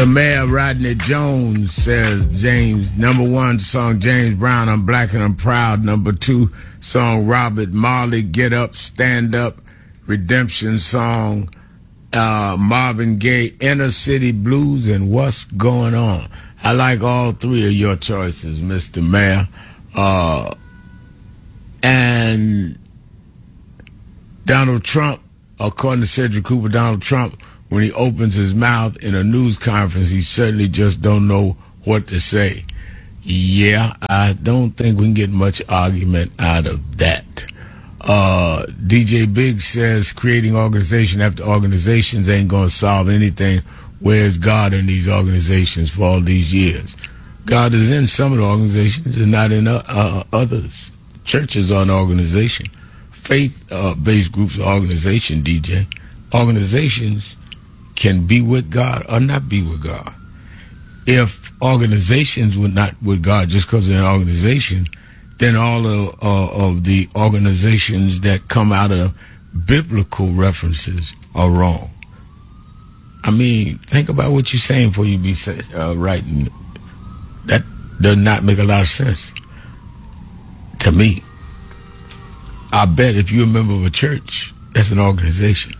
The mayor, Rodney Jones, says James, number one song, James Brown, I'm Black and I'm Proud. Number two song, Robert Marley, Get Up, Stand Up. Redemption song, Marvin Gaye, Inner City Blues, and What's Going On. I like all three of your choices, Mr. Mayor. And Donald Trump, according to Cedric Cooper, Donald Trump, when he opens his mouth in a news conference, he certainly just don't know what to say. Yeah, I don't think we can get much argument out of that. DJ Big says creating organization after organizations ain't going to solve anything. Where's God in these organizations for all these years? God is in some of the organizations and not in others. Churches are an organization. Faith-based groups are organization, DJ. Organizations can be with God or not be with God. If organizations were not with God just because they're an organization, then all of the organizations that come out of biblical references are wrong. I mean, think about what you're saying before you be writing. That does not make a lot of sense to me. I bet if you're a member of a church, that's an organization.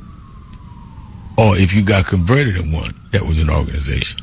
Or if you got converted in one, that was an organization.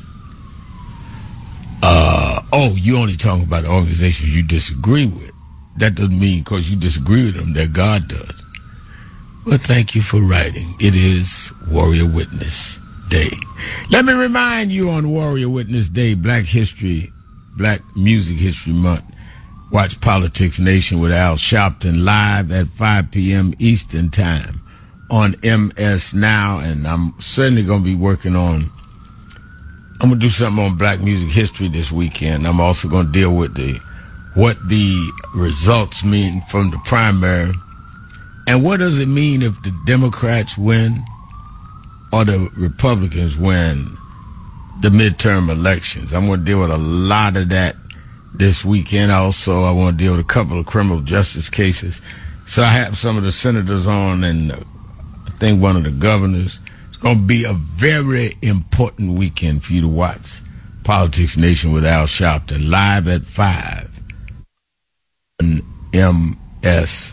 You only talking about the organizations you disagree with. That doesn't mean because you disagree with them that God does. Well, thank you for writing. It is Warrior Witness Day. Let me remind you on Warrior Witness Day, Black Music History Month. Watch Politics Nation with Al Sharpton live at 5 p.m. Eastern Time on MS Now, and I'm certainly going to be working on, I'm going to do something on black music history this weekend. I'm also going to deal with what the results mean from the primary, and what does it mean if the Democrats win or the Republicans win the midterm elections. I'm going to deal with a lot of that this weekend. Also, I want to deal with a couple of criminal justice cases. So I have some of the senators on, and I think one of the governors. It's going to be a very important weekend for you to watch Politics Nation with Al Sharpton live at 5 on MS.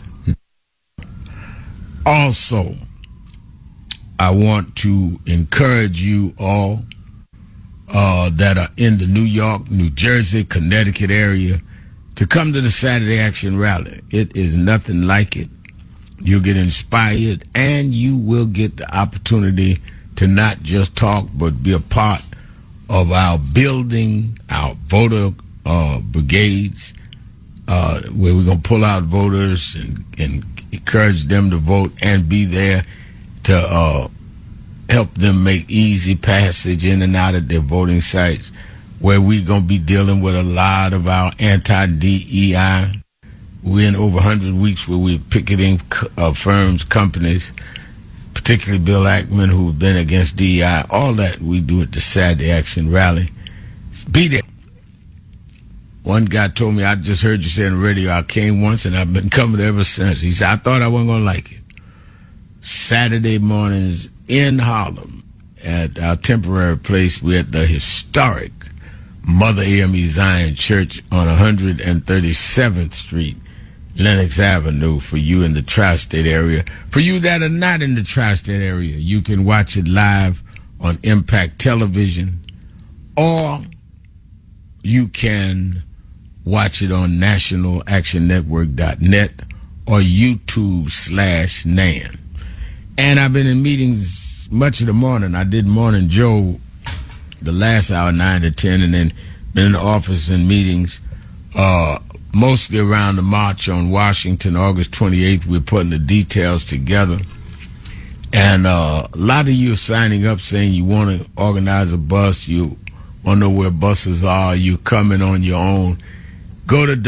Also, I want to encourage you all that are in the New York, New Jersey, Connecticut area to come to the Saturday Action Rally. It is nothing like it. You'll get inspired, and you will get the opportunity to not just talk, but be a part of our building, our voter brigades, where we're going to pull out voters and encourage them to vote and be there to help them make easy passage in and out of their voting sites, where we're going to be dealing with a lot of our anti-DEI. We're in over 100 weeks where we're picketing firms, companies, particularly Bill Ackman, who's been against DEI. All that we do at the Saturday Action Rally. Be there. One guy told me, I just heard you say on the radio, I came once and I've been coming ever since. He said, I thought I wasn't going to like it. Saturday mornings in Harlem at our temporary place. We're at the historic Mother AME Zion Church on 137th Street, Lenox Avenue, for you in the tri-state area. For you that are not in the tri-state area, you can watch it live on Impact Television, or you can watch it on nationalactionnetwork.net or YouTube/NAN. And I've been in meetings much of the morning. I did Morning Joe the last hour, 9 to 10, and then been in the office in meetings, mostly around the march on Washington, August 28th. We're putting the details together. And a lot of you are signing up saying you want to organize a bus, you want to know where buses are, you're coming on your own. Go to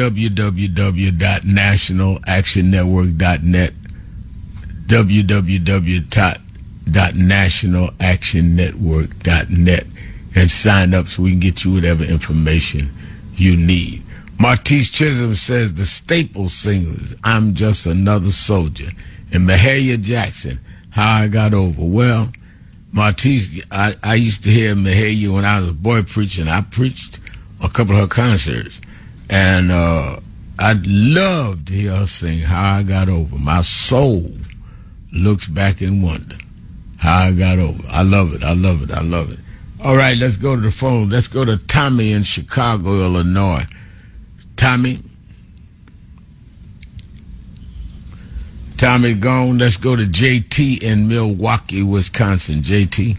www.nationalactionnetwork.net, www.nationalactionnetwork.net, and sign up so we can get you whatever information you need. Martise Chisholm says the staple singers, I'm Just Another Soldier, and Mahalia Jackson, How I Got Over. Well, Martise, I used to hear Mahalia when I was a boy preaching. I preached a couple of her concerts. And I'd love to hear her sing How I Got Over. My soul looks back in wonder. How I Got Over. I love it. I love it. I love it. All right, let's go to the phone. Let's go to Tommy in Chicago, Illinois. Tommy gone. Let's go to JT in Milwaukee, Wisconsin. JT.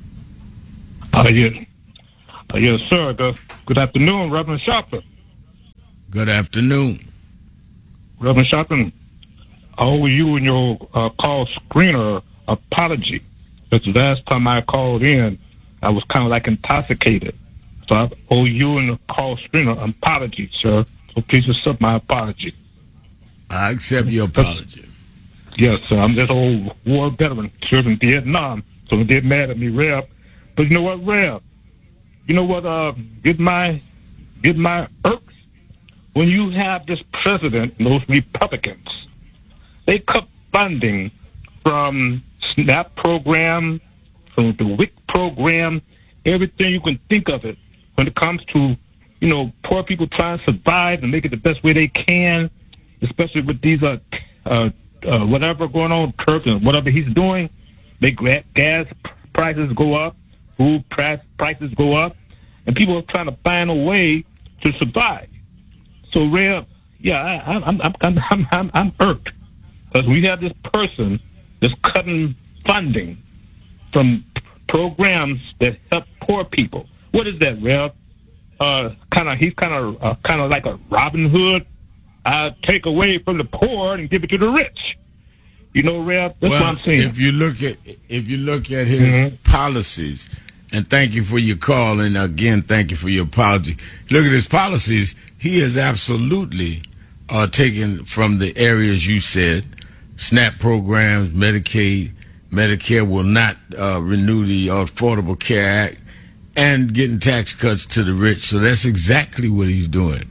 Yes, sir. Good afternoon, Reverend Sharpton. Good afternoon. Reverend Sharpton, I owe you and your call screener apology. Because the last time I called in, I was kind of like intoxicated. So I owe you and the call screener an apology, sir. So please accept my apology. I accept your apology. Yes, sir. I'm just old war veteran, served in Vietnam. So don't get mad at me, Rev. But you know what, Rev? You know what? Get my irks. When you have this president and those Republicans, they cut funding from SNAP program, from the WIC program, everything you can think of it when it comes to, poor people trying to survive and make it the best way they can, especially with these whatever going on, Kirk and whatever he's doing. Make gas prices go up, food prices go up, and people are trying to find a way to survive. So, Rev, yeah, I'm irked because we have this person that's cutting funding from programs that help poor people. What is that, Rev? He's kind of like a Robin Hood. I take away from the poor and give it to the rich. Rev, that's what I'm saying. If you look at his policies, and thank you for your call, and again, thank you for your apology. Look at his policies. He is absolutely taken from the areas you said, SNAP programs, Medicaid, Medicare will not renew the Affordable Care Act, and getting tax cuts to the rich. So that's exactly what he's doing.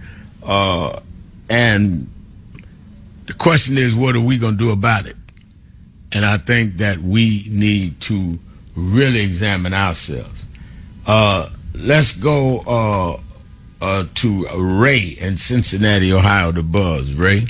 And the question is, what are we going to do about it? And I think that we need to really examine ourselves. Let's go to Ray in Cincinnati, Ohio, the Buzz. Ray?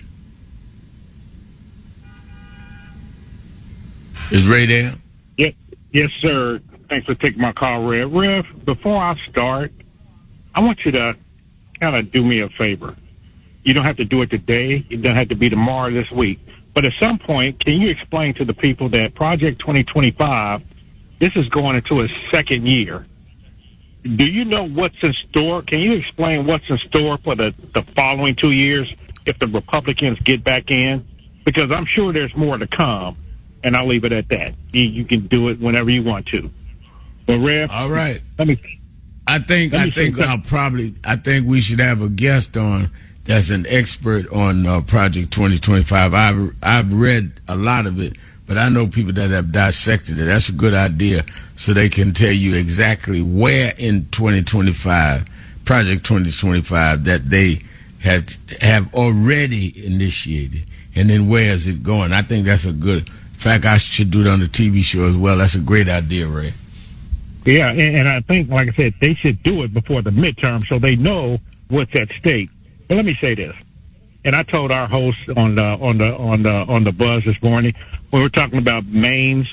Is Ray there? Yes, sir. Thanks for taking my call, Rev. Rev, before I start, I want you to kind of do me a favor. You don't have to do it today. It doesn't have to be tomorrow, this week. But at some point, can you explain to the people that Project 2025, this is going into its second year? Do you know what's in store? Can you explain what's in store for the following 2 years if the Republicans get back in? Because I'm sure there's more to come, and I'll leave it at that. You can do it whenever you want to. But Rev, all right. I think we should have a guest on that's an expert on Project 2025. I've read a lot of it, but I know people that have dissected it. That's a good idea, so they can tell you exactly where in 2025, Project 2025, that they have already initiated, and then where is it going. I think that's a good. In fact, I should do it on the TV show as well. That's a great idea, Ray. Yeah, and I think, like I said, they should do it before the midterm so they know what's at stake. But let me say this, and I told our host on the Buzz this morning, we were talking about Maine's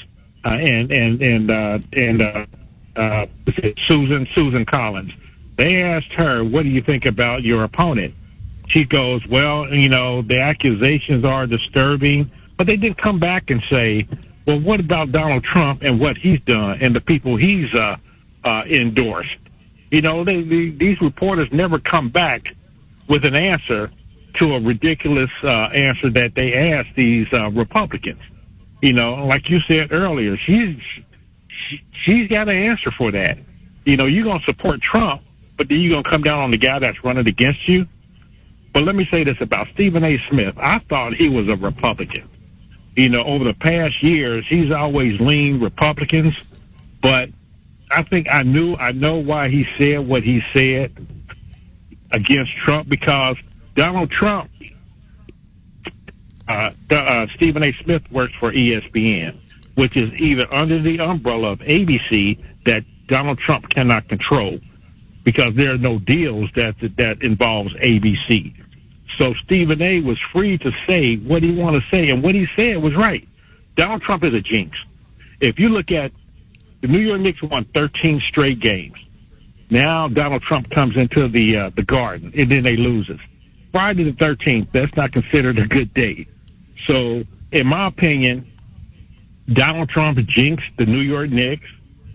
Susan Collins. They asked her, "What do you think about your opponent?" She goes, "Well, the accusations are disturbing," but they did come back and say, "Well, what about Donald Trump and what he's done and the people he's endorsed?" These reporters never come back with an answer to a ridiculous answer that they asked these Republicans. Like you said earlier, she's got an answer for that. You're going to support Trump, but then you're going to come down on the guy that's running against you. But let me say this about Stephen A. Smith. I thought he was a Republican. Over the past years, he's always leaned Republicans, but I think I know why he said what he said against Trump, because Donald Trump, Stephen A. Smith works for ESPN. which is either under the umbrella of ABC that Donald Trump cannot control because there are no deals that involves ABC. So Stephen A. was free to say what he wanted to say, and what he said was right. Donald Trump is a jinx. If you look at the New York Knicks won 13 straight games. Now Donald Trump comes into the Garden, and then they loses. Friday the 13th, that's not considered a good day. So, in my opinion, Donald Trump jinxed the New York Knicks,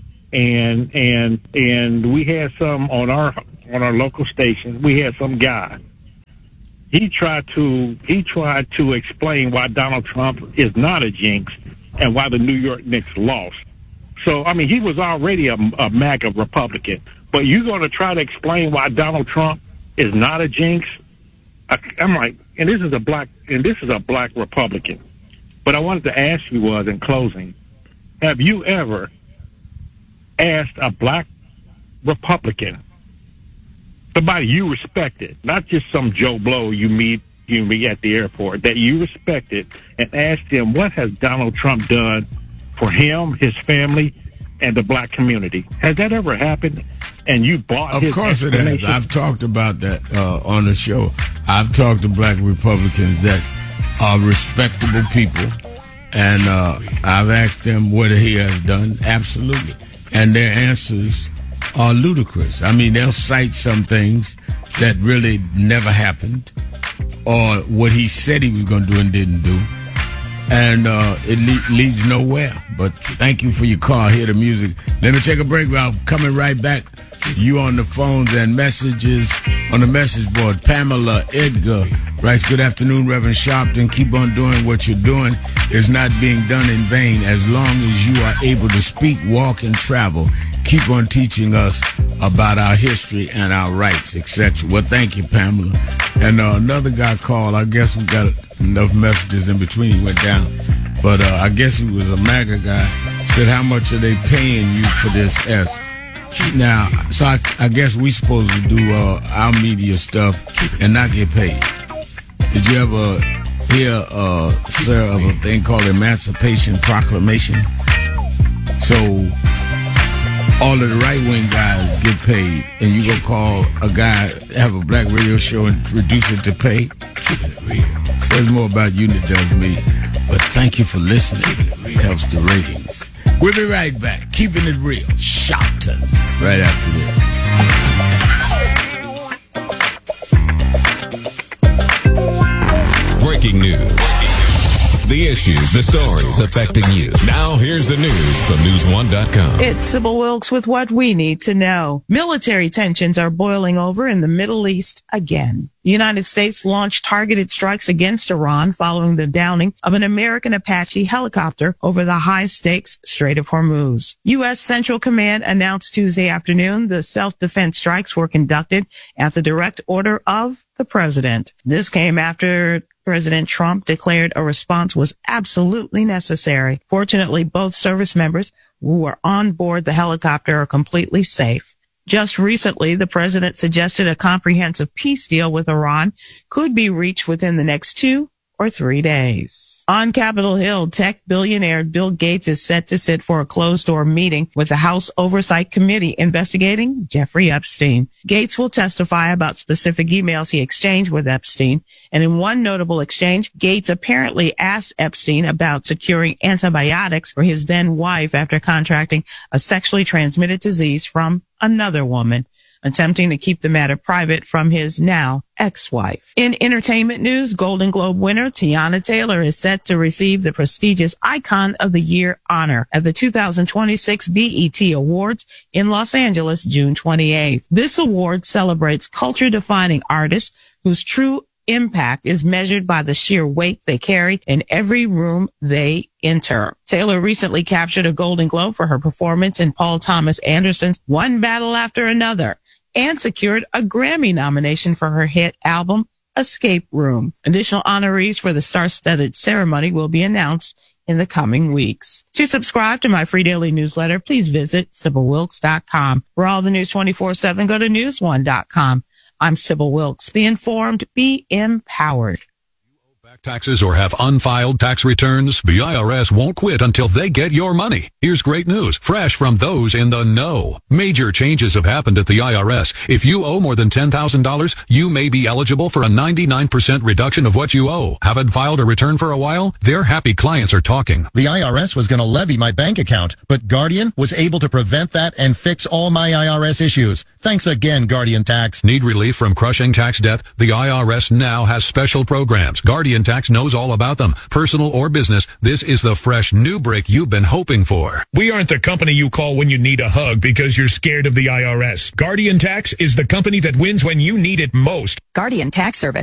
and we had some on our local station. We had some guy. He tried to explain why Donald Trump is not a jinx and why the New York Knicks lost. So, I mean, he was already a MAGA Republican, but you're going to try to explain why Donald Trump is not a jinx? I'm like, and this is a black Republican. But I wanted to ask you in closing, have you ever asked a black Republican, somebody you respected, not just some Joe Blow you meet at the airport, that you respected, and asked them, what has Donald Trump done for him, his family, and the black community? Has that ever happened? And you bought his explanation? Of course it has. I've talked about that on the show. I've talked to black Republicans that are respectable people, and I've asked them what he has done. Absolutely. And their answers are ludicrous. I mean, they'll cite some things that really never happened, or what he said he was going to do and didn't do. And it leads nowhere. But thank you for your call. Hear the music. Let me take a break. I'm coming right back. You on the phones and messages on the message board. Pamela Edgar writes, good afternoon, Reverend Sharpton. Keep on doing what you're doing. It's not being done in vain. As long as you are able to speak, walk, and travel, keep on teaching us about our history and our rights, etc. Well, thank you, Pamela. And another guy called. I guess we got enough messages in between. He went down. But I guess he was a MAGA guy. Said, how much are they paying you for this S? Now, so I guess we supposed to do our media stuff and not get paid. Did you ever hear, sir, of a thing called Emancipation Proclamation? So all of the right-wing guys get paid, and you go call a guy, have a black radio show and reduce it to pay? Says more about you than it does me. But thank you for listening. It helps the ratings. We'll be right back. Keeping it real. Sharpton. Right after this. Breaking news. The issues, the stories affecting you. Now here's the news from News1.com. It's Sybil Wilkes with what we need to know. Military tensions are boiling over in the Middle East again. The United States launched targeted strikes against Iran following the downing of an American Apache helicopter over the high-stakes Strait of Hormuz. U.S. Central Command announced Tuesday afternoon the self-defense strikes were conducted at the direct order of the president. This came after President Trump declared a response was absolutely necessary. Fortunately, both service members who were on board the helicopter are completely safe. Just recently, the president suggested a comprehensive peace deal with Iran could be reached within the next 2 or 3 days. On Capitol Hill, tech billionaire Bill Gates is set to sit for a closed-door meeting with the House Oversight Committee investigating Jeffrey Epstein. Gates will testify about specific emails he exchanged with Epstein, and in one notable exchange, Gates apparently asked Epstein about securing antibiotics for his then-wife after contracting a sexually transmitted disease from another woman, attempting to keep the matter private from his now ex-wife. In entertainment news, Golden Globe winner Tiana Taylor is set to receive the prestigious Icon of the Year honor at the 2026 BET Awards in Los Angeles, June 28th. This award celebrates culture-defining artists whose true impact is measured by the sheer weight they carry in every room they enter. Taylor recently captured a Golden Globe for her performance in Paul Thomas Anderson's One Battle After Another, and secured a Grammy nomination for her hit album, Escape Room. Additional honorees for the star-studded ceremony will be announced in the coming weeks. To subscribe to my free daily newsletter, please visit SybilWilkes.com. For all the news 24/7, go to News1.com. I'm Sybil Wilkes. Be informed, be empowered. Taxes or have unfiled tax returns? The IRS won't quit until they get your money. Here's great news, fresh from those in the know. Major changes have happened at the IRS. If you owe more than $10,000, you may be eligible for a 99% reduction of what you owe. Haven't filed a return for a while? Their happy clients are talking. The IRS was going to levy my bank account, but Guardian was able to prevent that and fix all my IRS issues. Thanks again, Guardian Tax. Need relief from crushing tax debt? The IRS now has special programs. Guardian Tax knows all about them. Personal or business, this is the fresh new break you've been hoping for. We aren't the company you call when you need a hug because you're scared of the IRS. Guardian Tax is the company that wins when you need it most. Guardian Tax Service.